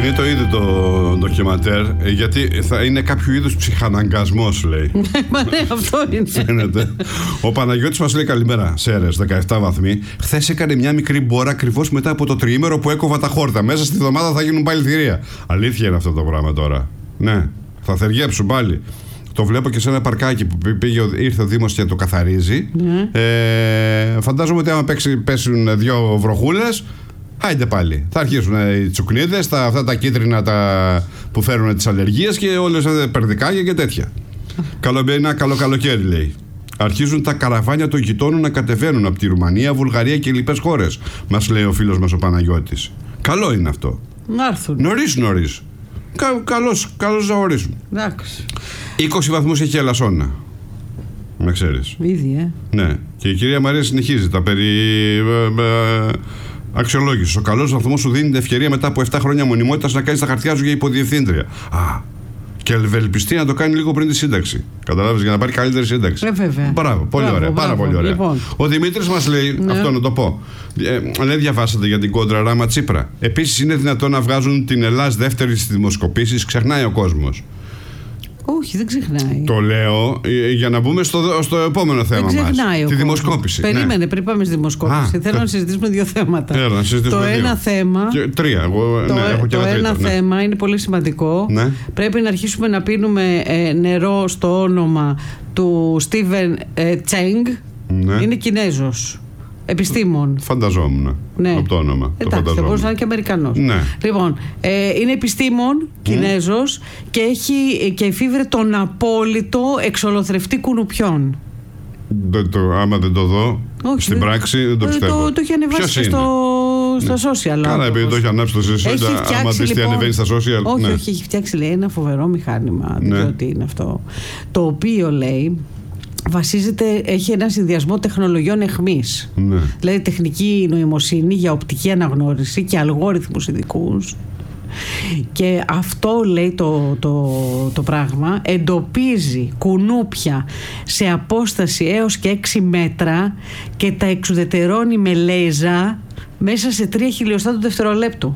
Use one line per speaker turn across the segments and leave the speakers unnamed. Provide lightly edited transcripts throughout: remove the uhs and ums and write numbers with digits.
το είδε το ντοκιματέρ, γιατί θα είναι κάποιο είδους ψυχαναγκασμός, λέει.
Μα ναι, αυτό είναι.
Φαίνεται. Ο Παναγιώτης μας λέει καλημέρα. Σέρες, 17 βαθμοί. Χθες έκανε μια μικρή μπόρα ακριβώς μετά από το τριήμερο που έκοβα τα χόρτα. Μέσα στη εβδομάδα θα γίνουν πάλι θηρία. Αλήθεια είναι αυτό το πράγμα τώρα. Ναι, θα θεργέψουν πάλι. Το βλέπω και σε ένα παρκάκι που ήρθε ο Δήμος και το καθαρίζει. Φαντάζομαι ότι άμα πέσουν δύο βροχούλες, άιντε πάλι. Θα αρχίσουν οι τσουκνίδες, αυτά τα κίτρινα που φέρουν τις αλλεργίες και όλες περδικάκια και τέτοια. Ένα καλό καλοκαίρι, λέει. Αρχίζουν τα καραβάνια των γειτόνων να κατεβαίνουν από τη Ρουμανία, Βουλγαρία και λοιπές χώρες, μας λέει ο φίλος μας ο Παναγιώτης. Καλό είναι αυτό.
Να έρθουν.
Νωρίς. Καλώς να ορίσουν.
Εντάξει.
20 βαθμούς έχει η Ελασσόνα. Με ξέρεις.
Ήδη,
Ναι. Και η κυρία Μαρία συνεχίζει τα περί αξιολόγησης. Ο καλός βαθμός σου δίνει την ευκαιρία μετά από 7 χρόνια μονιμότητας να κάνεις τα χαρτιά σου για υποδιευθύντρια. Και ευελπιστεί να το κάνει λίγο πριν τη σύνταξη. Καταλάβεις, για να πάρει καλύτερη σύνταξη.
Βέβαια.
Μπράβο, πολύ ωραία. Πάρα πολύ ωραία.
Λοιπόν.
Ο Δημήτρης μας λέει, αυτό να το πω. Δεν διαβάσατε για την κόντρα Ράμα Τσίπρα. Επίσης, είναι δυνατόν να βγάζουν την Ελλάς δεύτερη στις δημοσκοπήσεις? Ξεχνάει ο κόσμος.
Όχι, δεν ξεχνάει.
Το λέω για να μπούμε στο επόμενο θέμα μας. Τη δημοσκόπηση.
Περίμενε, πριν πάμε στη δημοσκόπηση. Θέλω να συζητήσουμε δύο θέματα.
Το
ένα θέμα.
Τρία. Εγώ έχω και
ένα θέμα είναι πολύ σημαντικό.
Ναι.
Πρέπει να αρχίσουμε να πίνουμε νερό στο όνομα του Στίβεν Τσέγκ.
Ναι.
Είναι Κινέζος. Επιστήμον.
Φανταζόμουν.
Ναι.
Από το όνομα.
Εντάξει, θα μπορούσε να είναι και Αμερικανός.
Ναι.
Λοιπόν, είναι επιστήμον Κινέζος και έχει εφήβρε τον απόλυτο εξολοθρευτή κουνουπιών.
Άμα δεν το δω, στην πράξη δεν το πιστεύω.
Το έχει ανεβάσει στα social.
Καλά, επειδή το έχει ανάψει στο social, άμα δεις τι ανεβαίνει στα social.
Όχι, έχει φτιάξει, λέει, ένα φοβερό μηχάνημα. Δεν ξέρω τι είναι αυτό. Το οποίο, λέει, έχει ένα συνδυασμό τεχνολογιών εχμής.
Ναι.
Δηλαδή τεχνική νοημοσύνη για οπτική αναγνώριση και αλγόριθμους ειδικούς. Και αυτό, λέει, το πράγμα εντοπίζει κουνούπια σε απόσταση έως και 6 μέτρα και τα εξουδετερώνει με λέιζα μέσα σε 3 χιλιοστά του δευτερολέπτου.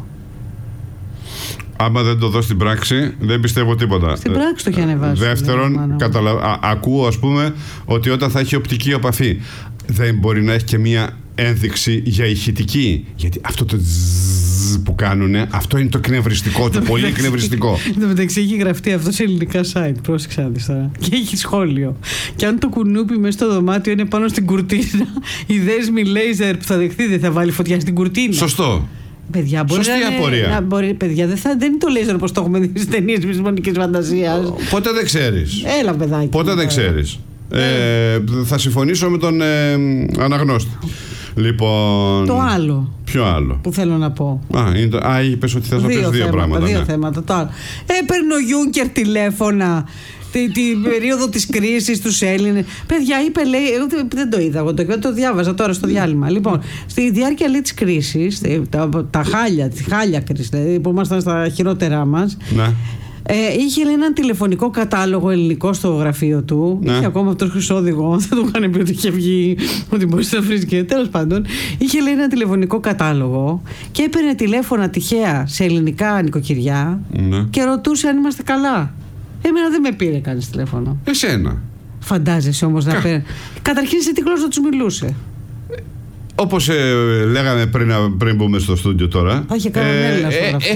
Άμα δεν το δω στην πράξη, δεν πιστεύω τίποτα.
Στην πράξη το έχει ανεβάσει.
Δεύτερον, ακούω, ας πούμε, ότι όταν θα έχει οπτική επαφή, δεν μπορεί να έχει και μία ένδειξη για ηχητική. Γιατί αυτό το που κάνουνε, αυτό είναι το εκνευριστικό, το πολύ εκνευριστικό. Εν
τω μεταξύ έχει γραφτεί αυτό σε ελληνικά site. Πρόσεξε να δεις τώρα. Και έχει σχόλιο. Και αν το κουνούπι μέσα στο δωμάτιο είναι πάνω στην κουρτίνα, η δέσμη λέιζερ που θα δεχτεί δεν θα βάλει φωτιά στην κουρτίνα.
Σωστό.
Παιδιά,
σωστή απορία.
Παιδιά, δεν είναι το λέιζερ όπως το έχουμε δει στις ταινίες επιστημονικής φαντασίας.
Πότε δεν ξέρεις.
Έλα, παιδάκι.
Πότε δεν ξέρεις. Θα συμφωνήσω με τον αναγνώστη. Λοιπόν.
Το άλλο.
Ποιο άλλο?
Που θέλω να πω.
Είπες ότι θες να πεις δύο πράγματα.
Δύο θέματα. Το άλλο. Έπαιρνε ο Γιούνκερ τηλέφωνα την περίοδο της κρίσης τους Έλληνες. Παιδιά, είπε, λέει, δεν το είδα εγώ, το διάβαζα τώρα στο διάλειμμα. Λοιπόν, στη διάρκεια, λέει, της κρίσης, τη χάλια κρίση, δηλαδή, που ήμασταν στα χειρότερά μας.
Ναι.
Είχε, λέει, έναν τηλεφωνικό κατάλογο ελληνικό στο γραφείο του. Ναι. Είχε ακόμα αυτό χρυσόδηγο. Δεν του είχαν πει ότι είχε βγει, ότι μπορεί να βρει και. Τέλος πάντων, είχε, λέει, έναν τηλεφωνικό κατάλογο και έπαιρνε τηλέφωνα τυχαία σε ελληνικά νοικοκυριά. Ναι. Και ρωτούσε αν είμαστε καλά. Εμένα δεν με πήρε κανείς τηλέφωνο.
Εσένα.
Φαντάζεσαι όμως να παίρνει. Καταρχήν σε τι γλώσσα τους μιλούσε.
Όπως λέγαμε πριν μπούμε στο στούντιο τώρα.
Όχι, κανένα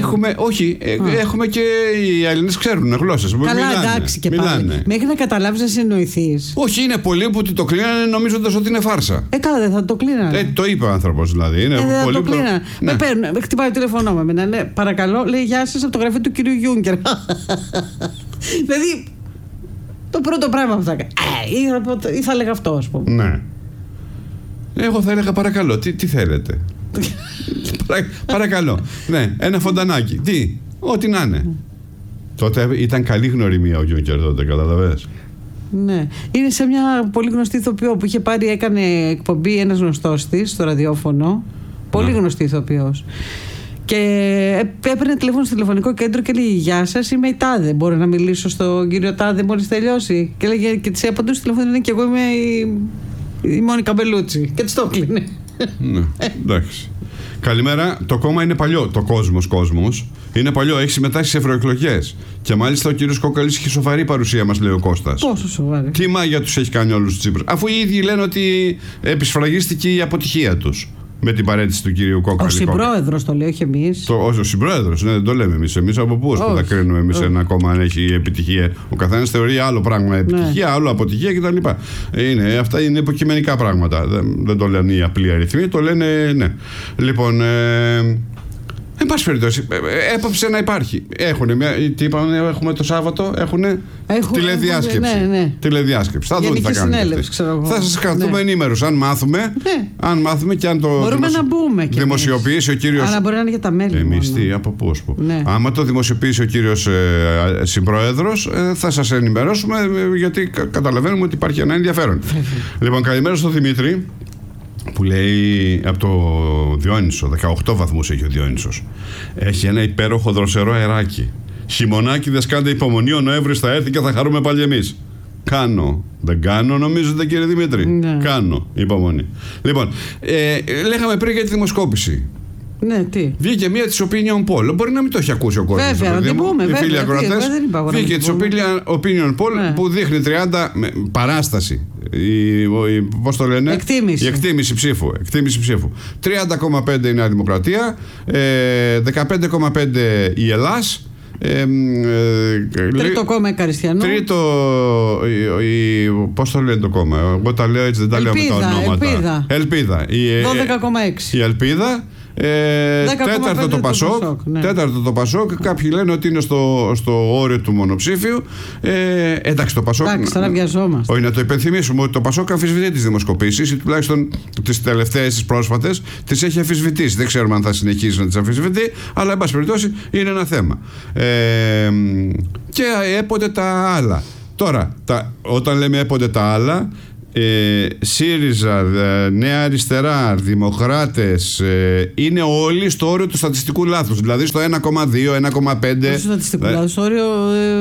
έχουμε και οι Έλληνες ξέρουν γλώσσες.
Καλά, εντάξει και πάλι. Μέχρι να καταλάβεις να συνοηθείς.
Όχι, είναι πολλοί που το κλείνανε νομίζοντας ότι είναι φάρσα.
Καλά, δεν θα το κλείνανε.
Το είπε ο άνθρωπος δηλαδή.
Δεν το κλείνανε. Με παίρνουν, χτυπάει το τηλεφωνό μου. Ναι, παρακαλώ, λέει, γεια σας, από το γραφείο του κυρίου Γιούνκερ. Δηλαδή, το πρώτο πράγμα που θα έκανε. Ή θα έλεγα αυτό, ας πούμε.
Ναι. Εγώ θα έλεγα παρακαλώ, τι θέλετε. Παρακαλώ. Ναι, ένα φοντανάκι. Τι, ό,τι να είναι. Τότε ήταν καλή γνωριμία ο Γιούνκερ τότε, καταλαβες.
Ναι. Είναι σε μια πολύ γνωστή ηθοποιό που είχε πάρει, έκανε εκπομπή ένας γνωστός της στο ραδιόφωνο. Πολύ γνωστή ηθοποιός. Και έπαιρνε τηλέφωνο στο τηλεφωνικό κέντρο και λέει: γεια σας, είμαι η Τάδε. Μπορώ να μιλήσω στον κύριο Τάδε μόλις τελειώσει? Και λέγε, και της απαντούσε στο τηλέφωνο: και εγώ είμαι η Μόνικα Μπελούτσι. Και της το έκλεινε.
Ναι, εντάξει. Καλημέρα. Το κόμμα είναι παλιό. Το Κόσμος είναι παλιό. Έχει συμμετάσχει σε ευρωεκλογές. Και μάλιστα ο κύριος Κόκαλης είχε σοβαρή παρουσία, μας λέει ο Κώστας.
Πόσο σοβαρή?
Τι μάγια τους έχει κάνει όλους τους Τσίπρους. Αφού οι ίδιοι λένε ότι επισφραγίστηκε η αποτυχία τους με την παρέτηση του κυρίου Κόκαλη.
Ο συμπρόεδρος το λέει, όχι εμείς.
Ο συμπρόεδρος, ναι, δεν το λέμε εμείς. Εμείς από πού θα κρίνουμε εμείς ένα κόμμα αν έχει επιτυχία? Ο καθένας θεωρεί άλλο πράγμα επιτυχία, άλλο αποτυχία κτλ. Αυτά είναι υποκειμενικά πράγματα. Δεν το λένε οι απλοί αριθμοί, το λένε, ναι. Λοιπόν, εν πάση περιπτώσει, έπαψε να υπάρχει. Τι είπαμε, έχουμε το Σάββατο, τηλεδιάσκεψη. Ναι. Τηλεδιάσκεψη. Θα δούμε τι θα κάνουμε. Θα σας κρατούμε ενήμερους. Αν μάθουμε και αν το δημοσιοποιήσει ο κύριος.
Αλλά μπορεί να είναι για τα μέλη.
Εμείς τι, από πού? Άμα το δημοσιοποιήσει ο κύριος συμπρόεδρος, θα σας ενημερώσουμε, γιατί καταλαβαίνουμε ότι υπάρχει ένα ενδιαφέρον. Λοιπόν, καλημέρα στο Δημήτρη, που λέει από το Διόνυσο. 18 βαθμούς έχει ο Διόνυσος. Έχει ένα υπέροχο δροσερό αεράκι. Χειμωνάκι, δεν σκάντε υπομονή. Ο Νοέμβρης θα έρθει και θα χαρούμε πάλι εμείς. Κάνω. Δεν κάνω, νομίζετε, κύριε Δημήτρη? Ναι. Κάνω. Υπομονή. Λοιπόν, λέγαμε πριν για τη δημοσκόπηση.
Ναι, τι.
Βγήκε μία της Opinion Poll. Μπορεί να μην το έχει ακούσει ο κόσμος.
Βέβαια, να την πούμε.
Βγήκε της Opinion Poll, ναι, που δείχνει 30 παράσταση. Πώς το λένε?
Εκτίμηση.
Η εκτίμηση ψήφου. 30,5 η Νέα Δημοκρατία, 15,5 η Ελλάς.
Τρίτο κόμμα η Καριστιανό.
Τρίτο, πώς το λένε το κόμμα? Εγώ τα λέω έτσι, δεν τα λέω με τα ονόματα. Ελπίδα.
12,6
η Ελπίδα. Τέταρτο το Πασόκ. Τέταρτο το Πασόκ. Κάποιοι λένε ότι είναι στο όριο του μονοψήφιου. Εντάξει, το Πασόκ.
Εντάξει, τώρα βιαζόμαστε.
Όχι, να το υπενθυμίσουμε ότι το Πασόκ αμφισβητεί τις δημοσκοπήσεις, ή τουλάχιστον τις τελευταίες, τις πρόσφατες, τις έχει αμφισβητήσει. Δεν ξέρουμε αν θα συνεχίσει να τις αμφισβητεί, αλλά εν πάση περιπτώσει είναι ένα θέμα. Και έποτε τα άλλα. Τώρα, όταν λέμε έποτε τα άλλα, ΣΥΡΙΖΑ, Νέα Αριστερά, Δημοκράτες, είναι όλοι στο όριο του στατιστικού λάθους. Δηλαδή στο 1,2, 1,5.
Στο στατιστικού λάθος, στο όριο.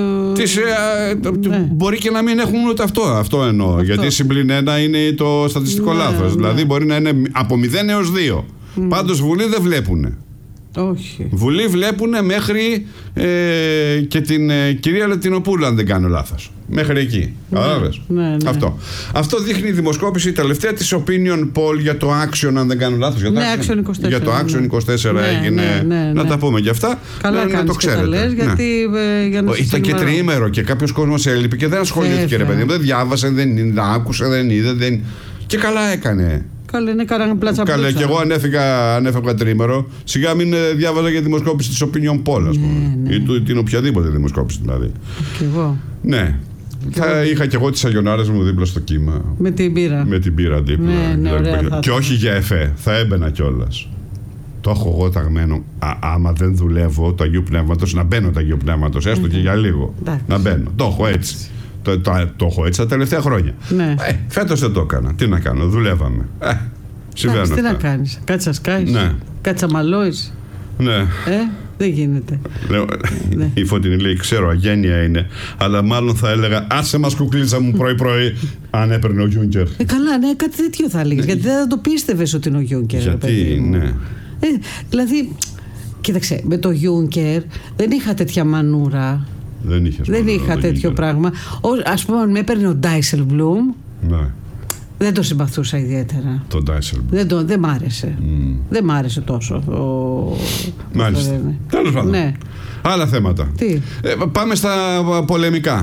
Ναι. Μπορεί και να μην έχουν ούτε αυτό. Αυτό εννοώ. Γιατί συμπλην 1 είναι το στατιστικό λάθος. Δηλαδή μπορεί να είναι από 0 έως 2. Πάντως Βουλή δεν βλέπουνε.
Όχι.
Βουλή βλέπουνε μέχρι και την κυρία Λετινοπούλου, αν δεν κάνω λάθος. Μέχρι εκεί. Κατάλαβες?
Ναι.
Αυτό δείχνει η δημοσκόπηση τελευταία της Opinion Poll για το Action, αν δεν κάνω λάθος.
Για
το Action 24 έγινε. Να τα πούμε και αυτά.
Καλά
να το ξέρετε.
Λες, γιατί,
ήταν και τριήμερο και κάποιος κόσμος έλειπε και δεν ασχολήθηκε, ρε παιδί. Δεν διάβασε, δεν άκουσε, δεν είδε. Και καλά έκανε.
Καλά, είναι κανένα πλάτσα.
Καλά, και εγώ ανέφευγα τρίμερο. Σιγά μην διάβαζα για δημοσκόπηση της Opinion Poll, ας πούμε. Ή την οποιαδήποτε δημοσκόπηση, δηλαδή.
Και εγώ.
Ναι. Είχα και εγώ τις αγιονάρες μου δίπλα στο κύμα.
Με την πύρα.
Με την πύρα δίπλα.
Ναι, ωραία,
και όχι για εφέ. Θα έμπαινα κιόλας. Το έχω εγώ ταγμένο. Άμα δεν δουλεύω το Αγίου Πνεύματος, να μπαίνω το Αγίου Πνεύματος, έστω και για λίγο. Να μπαίνω. Το έχω έτσι. Το έχω έτσι τα τελευταία χρόνια.
Ναι.
Φέτος δεν το έκανα. Τι να κάνω, δουλεύαμε. Συμβαίνουν.
Τι να κάνεις, κάτσε να σκάεις,
ναι,
κάτσε να μαλώεις.
Ναι.
Δεν γίνεται.
Λέω, ναι. Η Φωτεινή λέει, ξέρω, αγένεια είναι, αλλά μάλλον θα έλεγα, άσε μας κουκλίτσα μου πρωί-πρωί, αν έπαιρνε ο Γιούνκερ.
Καλά, ναι, κάτι τέτοιο θα έλεγες, γιατί δεν το πίστευες ότι είναι ο Γιούνκερ.
Γιατί, ναι.
Δηλαδή, κοίταξε, με το Γιούνκερ δεν είχα τέτοια μανούρα. Δεν είχα τέτοιο πράγμα. Ας πούμε, αν με έπαιρνε ο Ντάισελμπλουμ, ναι, δεν το συμπαθούσα ιδιαίτερα.
Το Ντάισελμπλουμ.
Δεν μ' άρεσε. Δεν μ' άρεσε τόσο.
Μάλιστα. Τέλος πάντων. Ναι. Άλλα θέματα.
Τι?
Πάμε στα πολεμικά.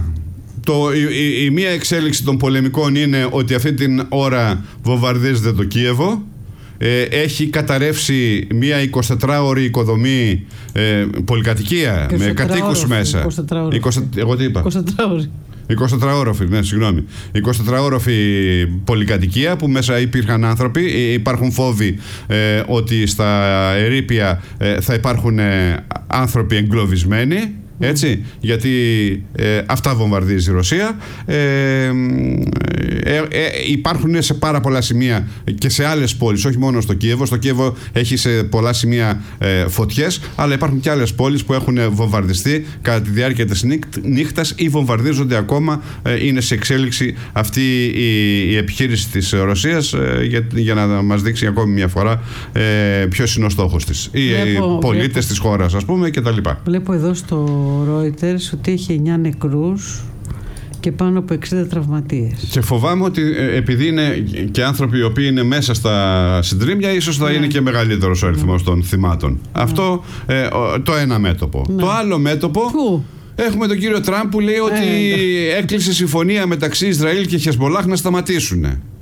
Η μία εξέλιξη των πολεμικών είναι ότι αυτή την ώρα βομβαρδίζεται το Κίεβο. Έχει καταρρεύσει μια 24ωρη οικοδομή, πολυκατοικία με κατοίκους μέσα. Εγώ τι είπα? 24ωροφη, ναι, συγγνώμη. 24ωροφη πολυκατοικία που μέσα υπήρχαν άνθρωποι. Υπάρχουν φόβοι ότι στα ερείπια θα υπάρχουν άνθρωποι εγκλωβισμένοι. Έτσι, γιατί αυτά βομβαρδίζει η Ρωσία. Υπάρχουν σε πάρα πολλά σημεία και σε άλλες πόλεις, όχι μόνο στο Κίεβο. Στο Κίεβο έχει σε πολλά σημεία φωτιές, αλλά υπάρχουν και άλλες πόλεις που έχουν βομβαρδιστεί κατά τη διάρκεια της νύχτας ή βομβαρδίζονται ακόμα. Είναι σε εξέλιξη αυτή η επιχείρηση της Ρωσίας για να μας δείξει ακόμη μια φορά ποιος είναι ο στόχος της. Οι πολίτες της χώρας, ας πούμε, κτλ.
Βλέπω εδώ στο Reuters ότι έχει 9 νεκρούς και πάνω από 60 τραυματίες. Και
φοβάμαι ότι επειδή είναι και άνθρωποι οι οποίοι είναι μέσα στα συντρίμμια, ίσως θα είναι και μεγαλύτερος ο αριθμός των θυμάτων. Αυτό το ένα μέτωπο. Το άλλο μέτωπο. Πού? Έχουμε τον κύριο Τραμπ που λέει ότι έκλεισε συμφωνία μεταξύ Ισραήλ και Χεσμολάχ να σταματήσουν.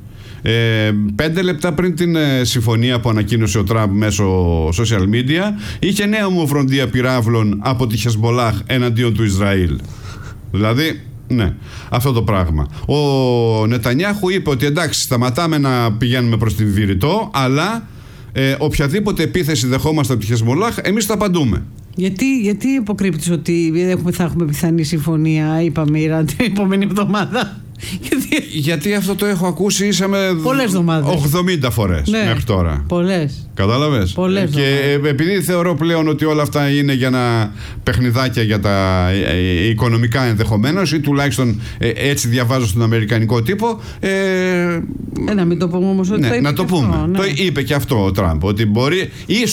5 λεπτά πριν την συμφωνία που ανακοίνωσε ο Τραμπ μέσω social media, είχε νέα ομοφροντία πυράβλων από τη Χεσμολάχ εναντίον του Ισραήλ. Δηλαδή, ναι, αυτό το πράγμα. Ο Νετανιάχου είπε ότι εντάξει, σταματάμε να πηγαίνουμε προς την Βηρητό, αλλά οποιαδήποτη επίθεση δεχόμαστε από τη Χεσμολάχ, εμείς θα απαντούμε.
Γιατί υποκρύπτεις ότι θα έχουμε πιθανή συμφωνία, είπαμε, Ιράν την επόμενη εβδομάδα?
Γιατί αυτό το έχω ακούσει
πολλές εβδομάδες,
80 φορές μέχρι τώρα.
Πολλές.
Κατάλαβες? Και επειδή θεωρώ πλέον ότι όλα αυτά είναι για παιχνιδάκια για τα οικονομικά ενδεχομένως, ή τουλάχιστον έτσι διαβάζω στον αμερικανικό τύπο.
Να μην το πούμε όμως ότι
να το πούμε. Το είπε και αυτό ο Τραμπ, ότι μπορεί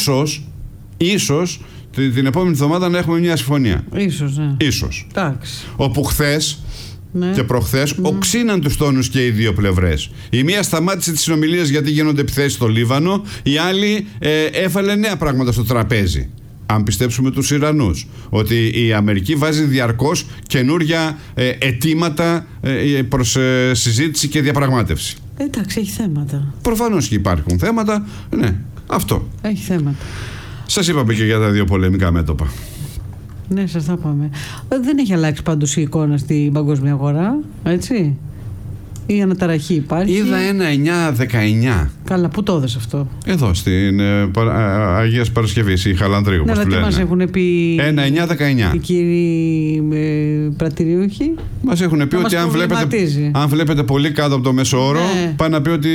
ίσως την επόμενη εβδομάδα να έχουμε μια συμφωνία. Ίσως. Όπου χθες και προχθές οξύναν τους τόνους και οι δύο πλευρές. Η μία σταμάτησε τις συνομιλίες γιατί γίνονται επιθέσεις στο Λίβανο, η άλλη έβαλε νέα πράγματα στο τραπέζι. Αν πιστέψουμε τους Ιρανούς, ότι η Αμερική βάζει διαρκώς καινούρια αιτήματα προς συζήτηση και διαπραγμάτευση.
Εντάξει, έχει θέματα.
Προφανώς και υπάρχουν θέματα. Ναι, αυτό.
Έχει θέματα.
Σας είπαμε και για τα δύο πολεμικά μέτωπα.
Ναι, σας τα είπαμε. Δεν έχει αλλάξει πάντως η εικόνα στην παγκόσμια αγορά, έτσι. Η αναταραχή υπάρχει.
Είδα ένα 9-19.
Καλά, πού το έδωσε αυτό?
Εδώ στην Αγίας Παρασκευής, η Χαλανδρίου, όπως
τι
λένε.
Μας έχουν πει
1-9-19.
οι κύριοι πρατηριούχοι.
Μας έχουν πει ότι αν βλέπετε πολύ κάτω από το μέσο όρο, πάνε να πει ότι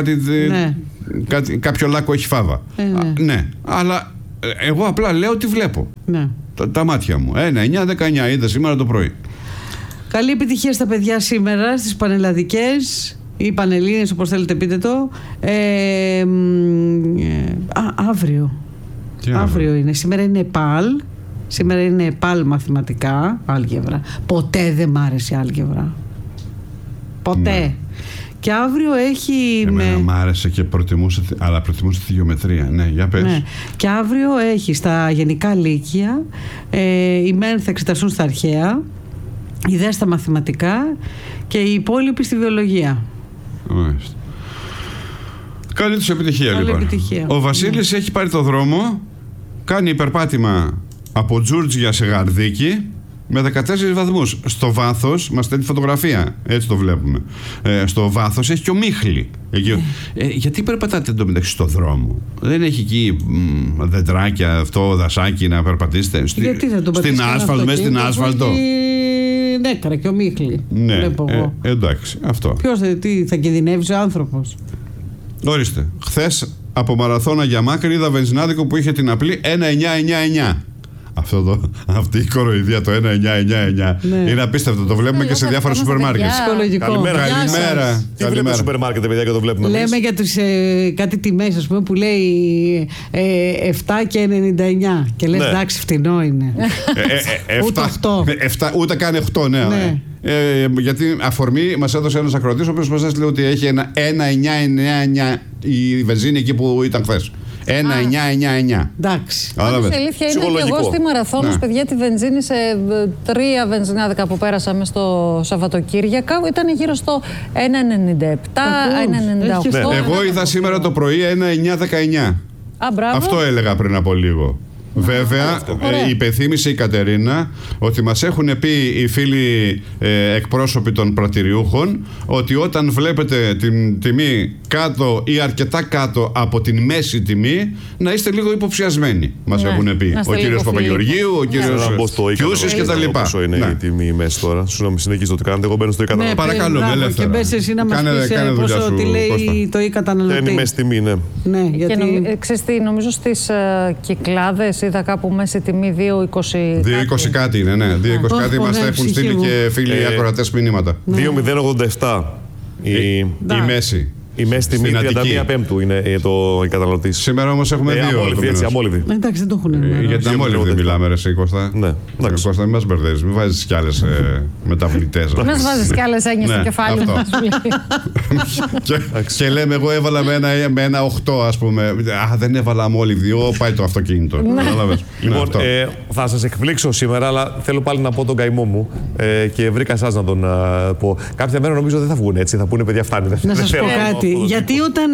κάποιο λάκκο έχει φάβα. Ναι, αλλά εγώ απλά λέω ότι βλέπω.
Ναι.
Τα μάτια μου. 1-9-19 είδα σήμερα το πρωί.
Καλή επιτυχία στα παιδιά σήμερα στις πανελλαδικές ή πανελλήνες, όπως θέλετε πείτε το. Αύριο. Αύριο είναι. Σήμερα είναι ΕΠΑΛ. Σήμερα είναι ΕΠΑΛ μαθηματικά, άλγευρα. Ποτέ δεν μ' άρεσε η άλγευρα. Ποτέ. Ναι. Και αύριο έχει.
Εμένα μ' άρεσε και προτιμούσα τη γεωμετρία. Ναι, για πες. Ναι.
Και αύριο έχει στα γενικά λύκεια, οι μεν θα εξεταστούν στα αρχαία, οι δε στα μαθηματικά και οι υπόλοιποι στη βιολογία.
Μάλιστα. Καλή τους επιτυχία. Ο Βασίλης έχει πάρει το δρόμο, κάνει υπερπάτημα από Τζούρτζια σε Γαρδίκη με 14 βαθμούς. Στο βάθος, μας στέλνει φωτογραφία, έτσι το βλέπουμε. Στο βάθος έχει και ο Μίχλη. Γιατί περπατάτε εντωμεταξύ στο δρόμο? Δεν έχει εκεί δεντράκια, αυτό, δασάκι να περπατήσετε?
Γιατί θα το
στην άσφαλτο, μέσα στην άσφαλτο.
Νέκρα και ο Μίχλη.
Ναι, εντάξει, αυτό.
Ποιος θα κινδυνεύσει ο άνθρωπος?
Ορίστε. Χθες από Μαραθώνα για Μάκρη είδα βενζινάδικο που είχε την απλή 1,999. Αυτή η κοροϊδία, το 1,999 είναι απίστευτο. Το βλέπουμε και σε διάφορα σούπερ μάρκετ.
Καλημέρα. Τι βλέπετε στο σούπερ μάρκετ, παιδιά, και το βλέπουμε?
Λέμε για τους κάτι τιμές, ας πούμε, που λέει 7 και 99. Και λες εντάξει, φτηνό είναι. Ούτε 8.
Ούτε καν 8, ναι. Γιατί αφορμή μας έδωσε ένας ακροατής, ο οποίος μας έστειλε ότι έχει ένα 1,999 η βενζίνη εκεί που ήταν χθες. 1,999.
Εντάξει.
Η αλήθεια είναι ότι εγώ στη Μαραθώνος, παιδιά, τη βενζίνη σε 3 βενζινάδικα που πέρασαμε στο Σαββατοκύριακο ήταν γύρω στο 1,97, 1,98.
Εγώ είδα σήμερα το πρωί 1,919. Αυτό έλεγα πριν από λίγο. Βέβαια, υπενθύμησε η Κατερίνα ότι μας έχουν πει οι φίλοι εκπρόσωποι των πρατηριούχων ότι όταν βλέπετε την τιμή κάτω ή αρκετά κάτω από την μέση τιμή, να είστε λίγο υποψιασμένοι. Μας έχουν πει ο κύριος Παπαγεωργίου, ο κύριος Κιούσης κτλ.
Πόσο είναι η τιμή μέση τώρα? Συγγνώμη, συνεχίζω το κάνετε. Εγώ μπαίνω στο e-καταναλωτή.
Παρακαλώ,
και μπες εσύ να μας πεις πόσο τι λέει το e-καταναλωτή.
Είναι η μέση τιμή, ναι.
Γιατί...
Ξέρεις τι, νομίζω στις Κυκλάδες είδα κάπου μέση τιμή 2,20
κάτι είναι, ναι. 2,20 κάτι μας έχουν στείλει και φίλοι ακροατές μηνύματα.
2,087 η μέση. Η μέση τιμή 31 Πέμπτου είναι το e-καταναλωτή.
Σήμερα όμως έχουμε δύο.
Αμόλυδη.
Εντάξει, δεν το έχουν ενημερώσει.
Για την αμόλυδη μιλάμε, ρε Κώστα.
Ναι.
Κώστα, μην μας μπερδεύεις, μην βάζεις κι άλλες μεταβλητές.
Μην μας βάζεις κι άλλες έννοιες στο κεφάλι μας.
Και λέμε, εγώ έβαλα με ένα 8, ας πούμε. Α, δεν έβαλα αμόλυδη. Πάει το αυτοκίνητο.
Λοιπόν, θα σας εκπλήξω σήμερα, αλλά θέλω πάλι να πω τον καημό μου και βρήκα εσάς να τον πω. Κάποια μέρα νομίζω δεν θα βγουν έτσι, θα πούνε παιδιά φτάνει.
Να σας πω κάτι. Γιατί όταν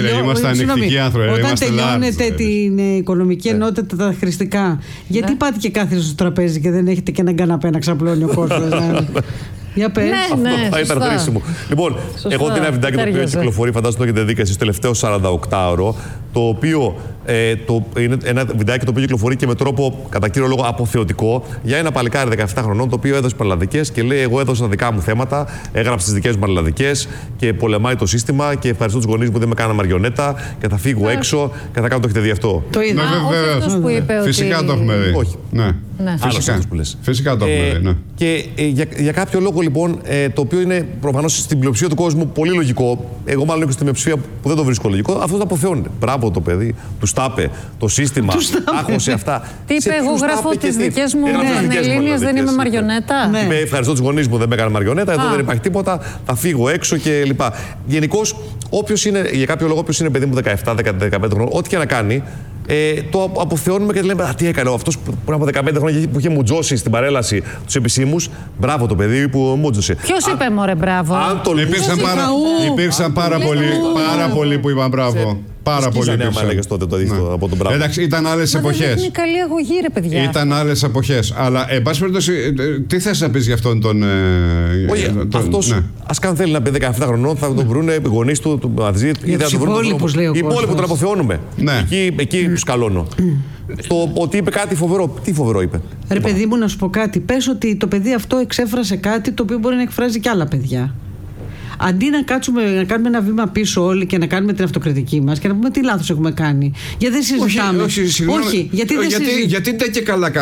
τελειώνετε την οικονομική ενότητα, τα χρηστικά, γιατί πάτε και κάθεστε στο τραπέζι και δεν έχετε και έναν καναπέ να ξαπλώνει ο κόσμος? Για πες.
Αυτό θα ήταν χρήσιμο. Λοιπόν, εγώ την βιντεάκι το οποίο κυκλοφορεί, φαντάζομαι το έχετε δει και εσείς, το τελευταίο 48ωρο, το οποίο είναι ένα βιντεάκι το οποίο κυκλοφορεί και με τρόπο κατά κύριο λόγο αποθεωτικό για ένα παλικάρι 17 χρονών, το οποίο έδωσε πανελλαδικές και λέει: εγώ έδωσα δικά μου θέματα, έγραψα τις δικές μου πανελλαδικές και πολεμάει το σύστημα και ευχαριστώ τους γονείς μου που δεν με κάνανε μαριονέτα και θα φύγω έξω και θα κάνω. Το έχετε δει αυτό?
Το είδα.
Φυσικά το έχουμε δει.
Όχι.
Φυσικά το έχουμε δει.
Και για κάποιο λόγο λοιπόν, το οποίο είναι προφανώς στην πλειοψηφία του κόσμου πολύ λογικό, εγώ μάλλον έχω στην πλειοψηφία που δεν το βρίσκω λογικό, αυτό το αποθεώνεται. Μπράβο το παιδί, του τάπε, το σύστημα, άχωσε αυτά.
Τι είπε, εγώ γράφω τις δικές μου πανελλήνιες, δεν είμαι μαριονέτα.
Είπε, ευχαριστώ τους γονείς μου, δεν με έκανε μαριονέτα, εδώ δεν υπάρχει τίποτα, θα φύγω έξω κλπ. Γενικώς, για κάποιο λόγο, όποιος είναι παιδί μου 17-15 χρόνια, ό,τι και να κάνει, το αποθεώνουμε και λέμε: τι έκανε αυτός που πριν από 15 χρόνια που είχε μουτζώσει στην παρέλαση τους επισήμους. Μπράβο το παιδί που μουτζωσε.
Ποιος είπε μωρέ μπράβο?
Υπήρξαν πάρα πολλοί που είπαν μπράβο. Πάρα πολύ
από τον μπράβο.
Εντάξει, ήταν άλλες εποχές.
Δεν είναι καλή αγωγή, ρε παιδιά.
Ήταν άλλες εποχές. Αλλά, εν πάση περιπτώσει, τι θες να πεις για αυτόν τον.
Όχι, αυτός, ας καν θέλει να πει 17 χρονών, θα τον βρούνε οι γονείς του μαζί.
Οι υπόλοιποι
τον αποθεώνουμε. Εκεί σκαλώνω. Το ότι είπε κάτι φοβερό. Τι φοβερό είπε?
Ρε παιδί μου, να σου πω κάτι. Πες ότι το παιδί αυτό εξέφρασε κάτι το οποίο μπορεί να εκφράζει και άλλα παιδιά. Αντί να κάνουμε ένα βήμα πίσω όλοι και να κάνουμε την αυτοκριτική μας και να πούμε τι λάθος έχουμε κάνει. Γιατί δεν συζητάμε.
Όχι, γιατί δεν συζητάμε. Γιατί δεν και καλά